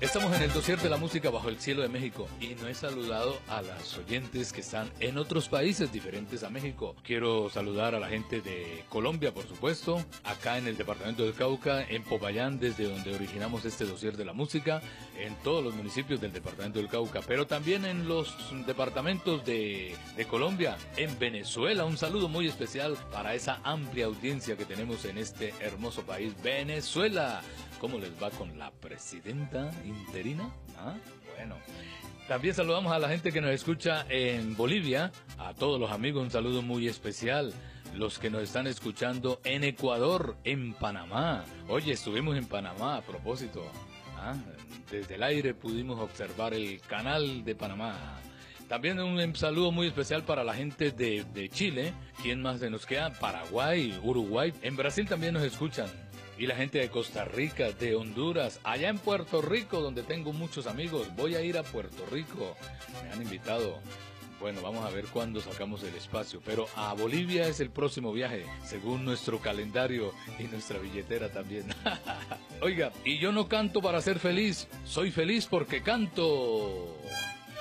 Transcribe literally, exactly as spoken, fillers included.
Estamos en el dossier de la música bajo el cielo de México y no he saludado a las oyentes que están en otros países diferentes a México. Quiero saludar a la gente de Colombia, por supuesto, acá en el departamento del Cauca, en Popayán, desde donde originamos este dossier de la música, en todos los municipios del departamento del Cauca, pero también en los departamentos de, de Colombia, en Venezuela. Un saludo muy especial para esa amplia audiencia que tenemos en este hermoso país, Venezuela. ¿Cómo les va con la presidenta interina? ¿Ah? Bueno. También saludamos a la gente que nos escucha en Bolivia, a todos los amigos un saludo muy especial, los que nos están escuchando en Ecuador, en Panamá. Oye, estuvimos en Panamá a propósito. ¿Ah? Desde el aire pudimos observar el canal de Panamá. También un saludo muy especial para la gente de, de Chile. ¿Quién más se nos queda? Paraguay, Uruguay. En Brasil también nos escuchan. Y la gente de Costa Rica, de Honduras, allá en Puerto Rico, donde tengo muchos amigos. Voy a ir a Puerto Rico. Me han invitado. Bueno, vamos a ver cuándo sacamos el espacio. Pero a Bolivia es el próximo viaje, según nuestro calendario y nuestra billetera también. Oiga, y yo no canto para ser feliz. Soy feliz porque canto.